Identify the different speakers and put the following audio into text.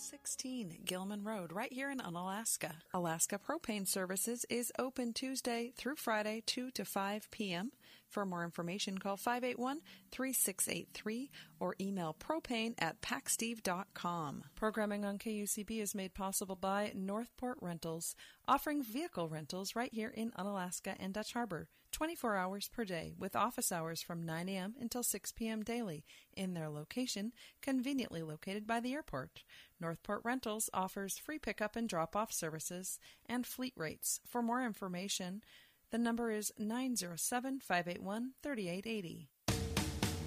Speaker 1: 16 Gilman Road, right here in Unalaska. Alaska Propane Services is open Tuesday through Friday, 2 to 5 p.m. For more information, call 581-3683 or email propane@packsteve.com. Programming on KUCB is made possible by Northport Rentals, offering vehicle rentals right here in Unalaska and Dutch Harbor, 24 hours per day, with office hours from 9 a.m. until 6 p.m. daily in their location, conveniently located by the airport. Northport Rentals offers free pickup and drop-off services and fleet rates. For more information, the number is 907-581-3880.